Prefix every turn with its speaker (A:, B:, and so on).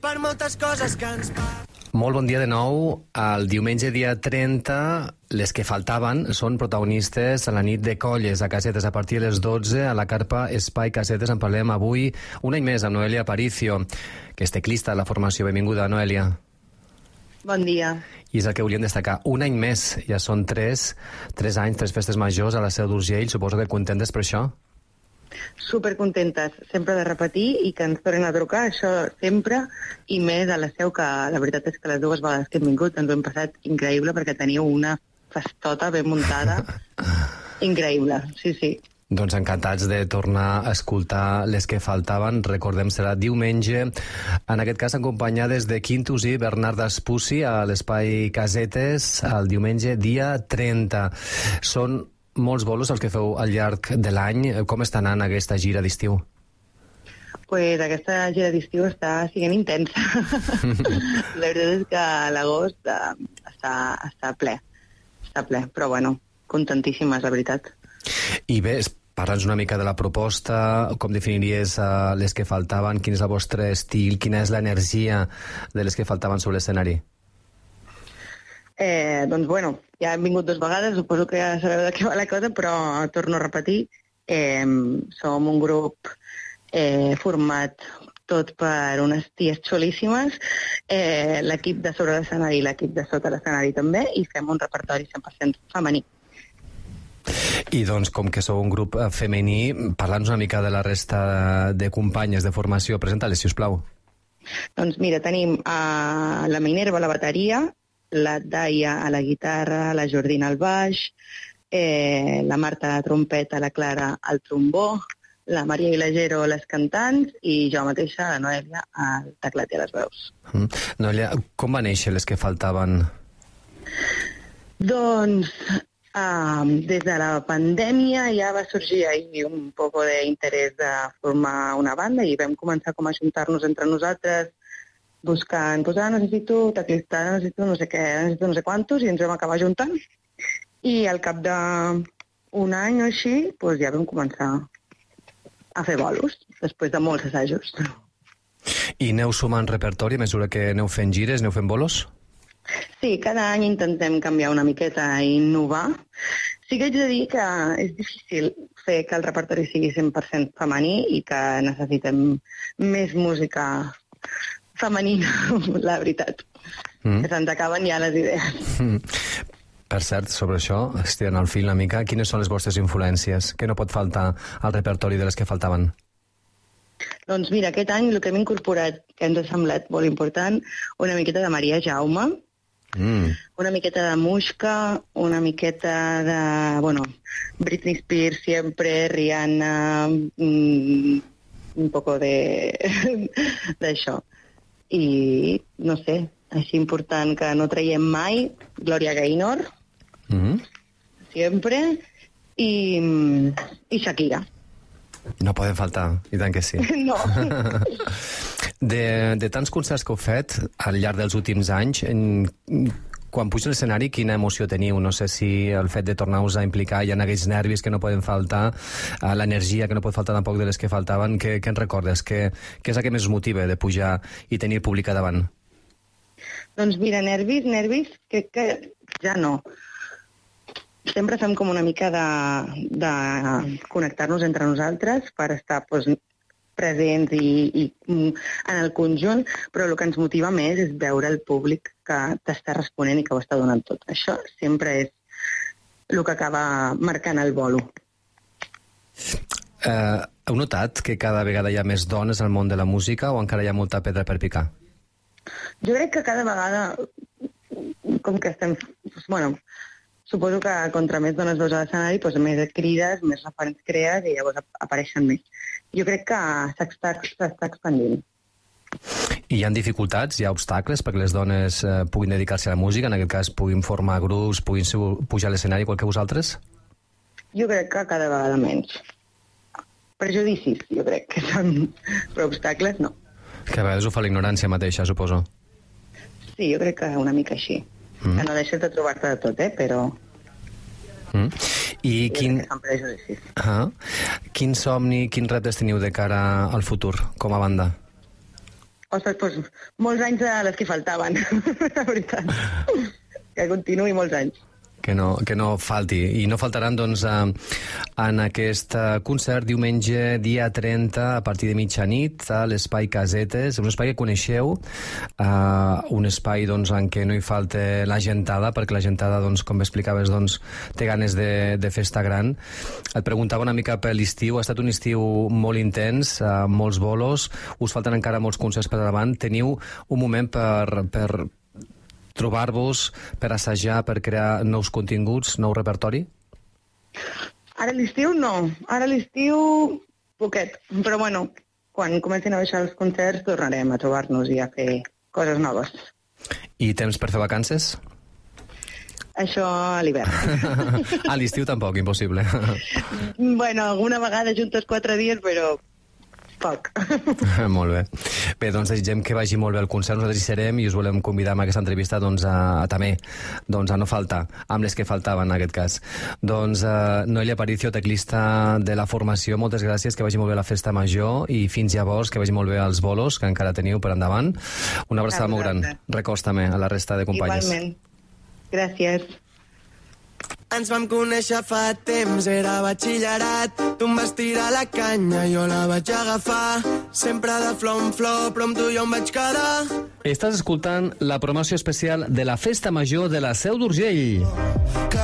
A: Per moltes coses que ens passen.
B: Molt bon dia de nou. El diumenge dia 30, les que faltaven són protagonistes a la nit de colles a Casetes a partir de les 12 a la carpa Espai Casetes. En parlem avui un any més amb Noelia Aparicio, que és teclista de la formació. Benvinguda, Noelia.
C: Bon dia.
B: I és el que volíem destacar. Un any més, ja són 3 anys, 3 festes majors a la Seu d'Urgell. Suposo que contentes per això?
C: Supercontentes, sempre de repetir i que ens tornin a trucar, això sempre, i més a la Seu, que la veritat és que les dues vegades que hem vingut ens ho hem passat increïble perquè teniu una festota ben muntada increïble, sí.
B: Doncs encantats de tornar a escoltar les que faltaven. Recordem, serà diumenge, en aquest cas acompanyades de Quintus i Bernard Espussi a l'Espai Casetes el diumenge dia 30. Són molts bolos els que feu al llarg de l'any. Com està anant aquesta gira d'estiu?
C: Pues aquesta gira d'estiu està sent intensa. La veritat és que l'agost està ple, però bueno, contentíssimes, la veritat.
B: I bé, parla'ns una mica de la proposta, com definiries les que faltaven, quin és el vostre estil, quina és l'energia de les que faltaven sobre l'escenari?
C: Doncs bueno, ja hem vingut 2 vegades, suposo que ja sabeu de què va la cosa, però torno a repetir, som un grup format tot per unes ties xulíssimes, l'equip de sobre l'escenari i l'equip de sota l'escenari també, i fem un repertori 100% femení.
B: I doncs, com que sou un grup femení, parla'ns una mica de la resta de companyes de formació. Presenta-les, sisplau.
C: Doncs mira, tenim la Minerva a la bateria, la Daia a la guitarra, la Jordina al baix, la Marta a la trompeta, la Clara al trombó, la Maria Ilagero a les cantants i jo mateixa, la Noelia, al teclat i a les veus.
B: Noelia, com va néixer les que faltaven?
C: Doncs des de la pandèmia ja va sorgir ahí un poco de interès de formar una banda i vam començar com a juntar-nos entre nosaltres buscant, necessito teclista, necessito no sé què, necessito no sé quantos, i ens vam acabar juntant. I al cap d'un any o així, doncs ja vam començar a fer bolos, després de molts assajos.
B: I aneu sumant repertori a mesura que aneu fent gires, aneu fent bolos?
C: Sí, cada any intentem canviar una miqueta i innovar. Sí que haig de dir que és difícil fer que el repertori sigui 100% femení i que necessitem més música femenina, la veritat. Que se'ns acaben ja les idees.
B: Per cert, sobre això, estirant el fil una mica, quines són les vostres influències? Què no pot faltar al repertori de les que faltaven?
C: Doncs mira, aquest any el que hem incorporat, que ens ha semblat molt important, una miqueta de Maria Jaume, una miqueta de Muixca, una miqueta de, Britney Spears siempre, Rihanna, un poco d'això. I, no sé, així important que no traiem mai, Gloria Gaynor, sempre, i Shakira.
B: No poden faltar, i tant que sí.
C: No.
B: De tants concerts que heu fet al llarg dels últims anys, quan puja a l'escenari, quina emoció teniu? No sé si el fet de tornar-vos a implicar, hi ha aquells nervis que no poden faltar, l'energia que no pot faltar tampoc de les que faltaven. Què ens recordes? Què és el que més us motiva de pujar i tenir públic a davant?
C: Doncs mira, nervis, crec que ja no. Sempre fem com una mica de connectar-nos entre nosaltres per estar presents i en el conjunt, però el que ens motiva més és veure el públic que t'està responent i que ho està donant tot. Això sempre és el que acaba marcant el bolo.
B: Heu notat que cada vegada hi ha més dones al món de la música o encara hi ha molta pedra per picar?
C: Jo crec que cada vegada, com que estem... suposo que contra més dones veus a l'escenari, més crides, més referents crees i llavors apareixen més. Jo crec que s'està expandint.
B: I hi ha dificultats, hi ha obstacles perquè les dones puguin dedicar-se a la música, en aquest cas puguin formar grups, puguin pujar a l'escenari igual que vosaltres?
C: Jo crec que cada vegada menys. Prejudicis, jo crec que són, però obstacles no.
B: Que a vegades ho fa l'ignorància mateixa, suposo.
C: Sí, jo crec que una mica així. Que no deixes de trobar-te de tot, però...
B: I quin somni, quins reptes teniu de cara al futur com a banda?
C: Ostres, doncs, molts anys de les que faltaven, la veritat. Que continuï molts anys.
B: Que no falti. I no faltaran, doncs, en aquest concert diumenge, dia 30, a partir de mitjanit, a l'Espai Casetes, un espai que coneixeu, un espai, doncs, en què no hi falta la gentada, perquè la gentada, doncs, com explicaves, doncs, té ganes de festa gran. Et preguntava una mica per l'estiu. Ha estat un estiu molt intens, molts bolos, us falten encara molts concerts per davant. Teniu un moment per trobar-vos, per assajar, per crear nous continguts, nou repertori?
C: Ara l'estiu no. Ara l'estiu poquet. Però bueno, quan comencin a baixar els concerts tornarem a trobar-nos i a fer coses noves.
B: I temps per fer vacances?
C: Això a l'hivern.
B: A l'estiu tampoc, impossible.
C: Bueno, alguna vegada juntes 4 dies, però poc.
B: Molt bé. Bé, doncs desitgem que vagi molt bé el concert. Nosaltres hi serem i us volem convidar amb aquesta entrevista doncs, a també doncs, a no faltar, amb les que faltaven en aquest cas. Doncs Noelia Aparicio, teclista de la formació, moltes gràcies, que vagi molt bé la festa major i fins llavors que vagi molt bé els bolos que encara teniu per endavant. Una abraçada molt gran. Recorda-me a la resta de companyes.
C: Igualment. Gràcies.
A: Ens vam conèixer fa temps, era batxillerat. Tu em vas tirar la canya, jo la vaig agafar. Sempre de flor en flor, però amb tu jo em vaig quedar.
B: Estàs escoltant la promoció especial de la Festa Major de la Seu d'Urgell.